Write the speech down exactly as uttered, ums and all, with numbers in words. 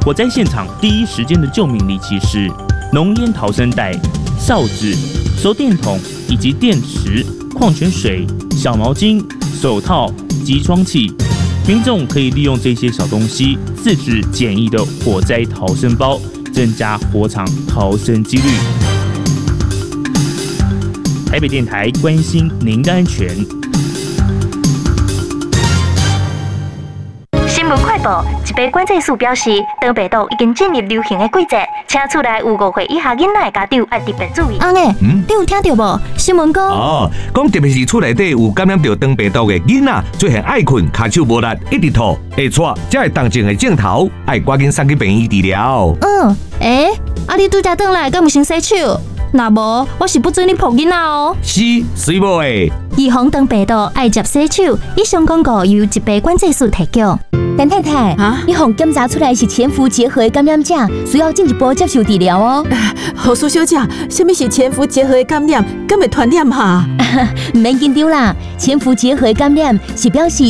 火灾现场第一时间的救命利器是浓烟逃生带、哨子、手电筒以及电池、矿泉水、小毛巾、手套、集装器。民众可以利用这些小东西自制简易的火灾逃生包，增加火场逃生几率。台北电台关心您的安全。 新闻快报：一杯管制署表示，长病毒已经进入流行的季节，请厝内有五岁以下囡仔的家长要特别注意。 阿妹，嗯，你有听到无？新闻讲哦，讲特别是厝内底有感染到长病毒的囡仔，出现爱困、骹手无力、一直吐、会喘，才会动静的镜头，爱赶紧送去病院治疗。 嗯，诶、欸，啊，你拄才转来，敢有先洗手？若无，我是不准你抱囡仔哦。 是，水无诶。 预防长病毒，爱接洗手。以上广告由一杯管制署提供。 陈太太，啊，你互检查出来是潜伏结核感染者，需要进一步接受治疗哦。 何苏小姐，什么是潜伏结核感染？敢会传染哈？ 唔免紧张啦，潜伏结核感染是表示